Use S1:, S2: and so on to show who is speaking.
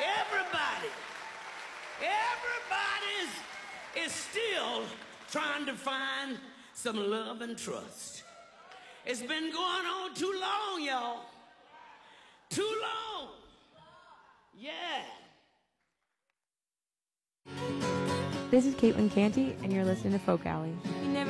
S1: Everybody is still trying to find some love and trust. It's been going on too long, y'all. Too long. Yeah.
S2: This is Caitlin Canty, and you're listening to Folk Alley.